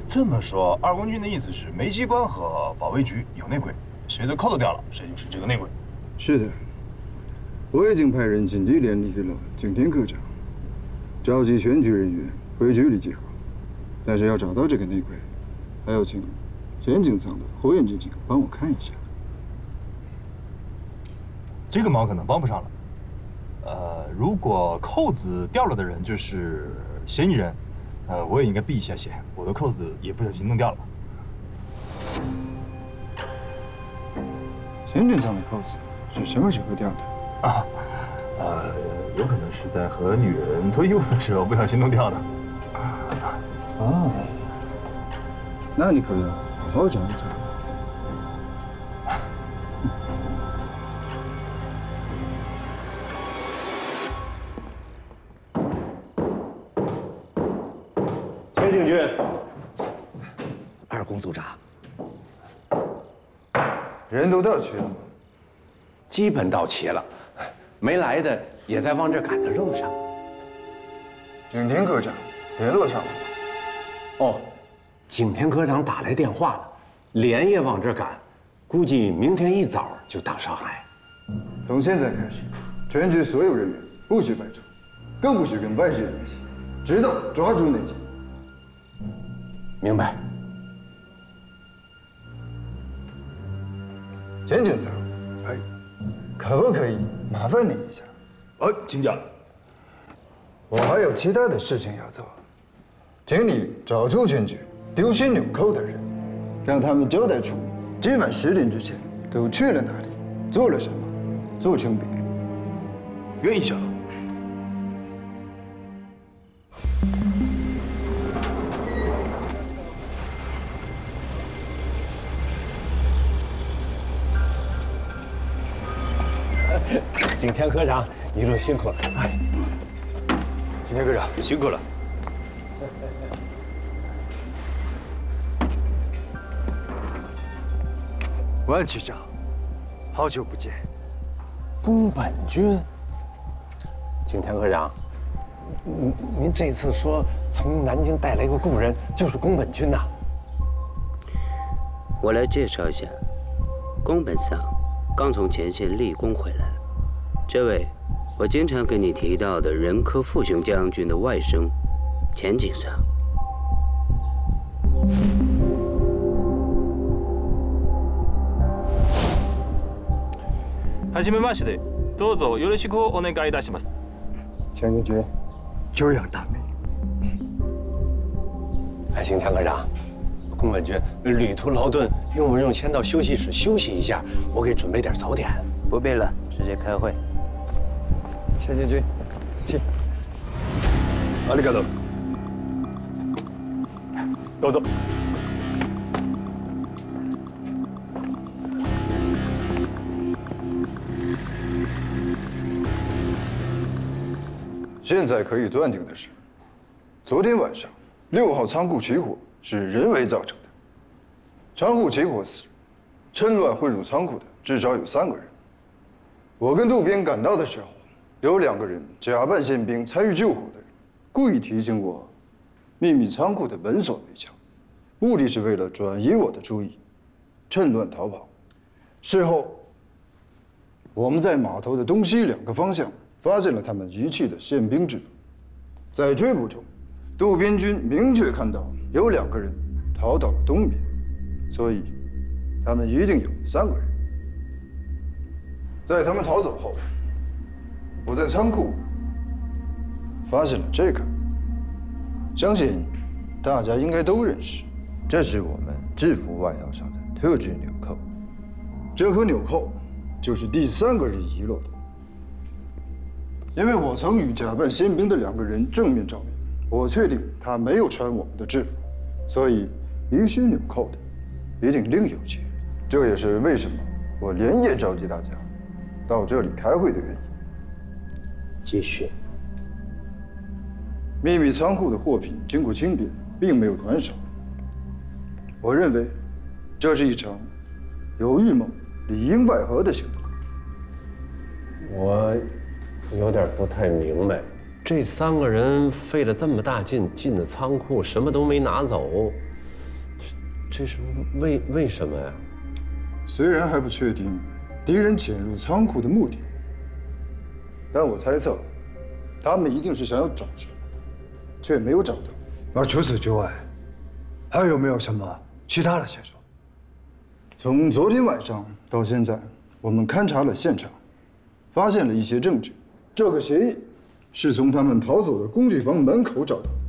这么说，二公君的意思是煤机关和保卫局有内鬼，谁的扣子掉了，谁就是这个内鬼。 是的，我已经派人紧急联系了景天科长，召集全局人员回局里集合。但是要找到这个内鬼，还要请前警仓的火眼金睛帮我看一下。 这个忙可能帮不上了。如果扣子掉了的人就是嫌疑人，我也应该避一下嫌，我的扣子也不小心弄掉了。 前警仓的扣子是什么时候掉的？ 有可能是在和女人脱衣服的时候不小心弄掉的。 哦，那你可要好好讲一讲。 田景军， 二公组长， 人都到齐了吗？ 基本到齐了，没来的也在往这赶的路上。 景天科长联络上了吗？ 哦，景天科长打来电话了，连夜往这赶，估计明天一早就到上海。 从现在开始，全局所有人员不许外出，更不许跟外界联系，直到抓住那几个。 明白。 前警长，可不可以麻烦你一下？ 请讲。 我还有其他的事情要做，请你找出全局丢失纽扣的人，让他们交代出今晚10点之前都去了哪里，做了什么，做成笔录。 愿意想。 景天科长一路辛苦了。 景天科长辛苦了。 万局长，好久不见。 宫本君，景天科长，您这次说从南京带来一个故人，就是宫本君呐？ 我来介绍一下，宫本桑刚从前线立功回来了。这位，我经常跟你提到的仁科副雄将军的外甥，前景桑。 はじめまして、どうぞよろしくお願いいたします。 前警局，久仰大名。 景天科长，宫本君旅途劳顿，用不用先到休息室休息一下？我给准备点早点。 不必了，直接开会。 前警局，请。 ありがとう。どうぞ。 现在可以断定的是，昨天晚上6号仓库起火是人为造成的。仓库起火时，趁乱混入仓库的至少有3个人。我跟渡边赶到的时候，有2个人假扮宪兵参与救火的人，故意提醒我，秘密仓库的门锁没撬，目的是为了转移我的注意，趁乱逃跑。事后，我们在码头的东西2个方向发现了他们遗弃的宪兵制服，在追捕中，渡边君明确看到有2个人逃到了东面，所以他们一定有3个人。在他们逃走后，我在仓库发现了这个，相信大家应该都认识，这是我们制服外套上的特制纽扣。这颗纽扣就是第3个人遗落的。因为我曾与假扮宪兵的2个人正面照面，我确定他没有穿我们的制服，所以遗失纽扣的一定另有其人。这也是为什么我连夜召集大家到这里开会的原因。 继续。 秘密仓库的货品经过清点，并没有短少。我认为，这是一场有预谋、里应外合的行动。 我有点不太明白，这3个人费了这么大劲进了仓库，什么都没拿走， 这是为什么呀？ 虽然还不确定敌人潜入仓库的目的，但我猜测，他们一定是想要找什么，却没有找到。 而除此之外，还有没有什么其他的线索？ 从昨天晚上到现在，我们勘察了现场，发现了一些证据。这个协议是从他们逃走的工具房门口找到的。